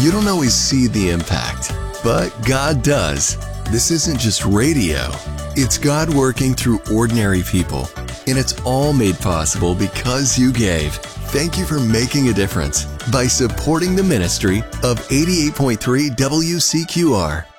You don't always see the impact, but God does. This isn't just radio. It's God working through ordinary people. And it's all made possible because you gave. Thank you for making a difference by supporting the ministry of 88.3 WCQR.